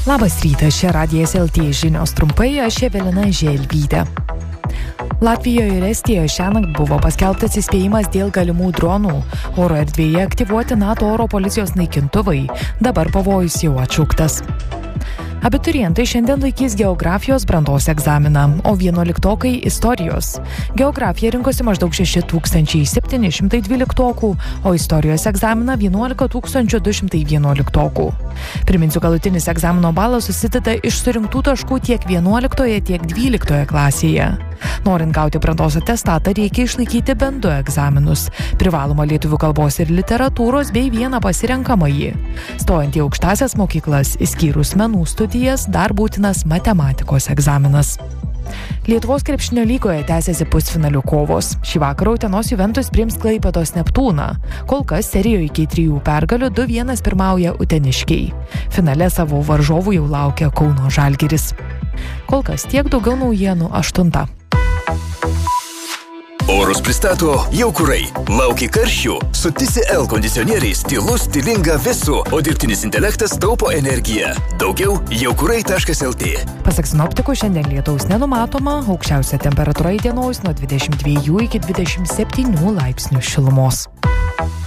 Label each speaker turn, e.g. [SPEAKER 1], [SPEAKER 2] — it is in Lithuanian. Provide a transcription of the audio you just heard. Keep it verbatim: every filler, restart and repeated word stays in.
[SPEAKER 1] Labas rytas, čia Radijas L T žinios trumpai, aš Evelina Želvytė. Latvijoje ir Estijoje šiąnakt buvo paskelbtas įspėjimas dėl galimų dronų. Oro erdvėje aktyvuoti NATO oro policijos naikintuvai. Dabar pavojus jau atšauktas. Abiturientai šiandien laikys geografijos brandos egzaminą, o vienuoliktokai istorijos. Geografiją rinkosi maždaug šeši tūkstančiai septyni šimtai dvyliktokų, o istorijos egzaminą vienuolika tūkstančių du šimtai vienuoliktokų. Priminsiu, galutinis egzamino balas susideda iš surinktų taškų tiek vienuoliktoje, tiek dvyliktoje klasėje. Norint gauti brandos atestatą, reikia išlaikyti bent du egzaminus – privalomą lietuvių kalbos ir literatūros bei vieną pasirenkamąjį. Stojant į aukštąsias mokyklas, išskyrus menų studijas, dar būtinas matematikos egzaminas. Lietuvos krepšinio lygoje tęsiasi pusfinalių kovos. Šį vakarą Utenos Juventus priims Klaipėdos Neptūną. Kol kas serijoje iki trijų pergalių du vienas pirmauja uteniškiai. Finale savo varžovų jau laukia Kauno Žalgiris. Kol kas tiek, daugiau naujienų aštuntą.
[SPEAKER 2] Orus pristato Jaukurai. Lauki karščių? Su T C L kondicionieriais tylus, stilinga vėsu, o dirbtinis intelektas taupo energiją. Daugiau jaukurai taškas L T.
[SPEAKER 1] Pasak sinoptikų, šiandien lietaus nenumatoma, aukščiausia temperatūra įdienojus nuo dvidešimt dviejų iki dvidešimt septynių laipsnių šilumos.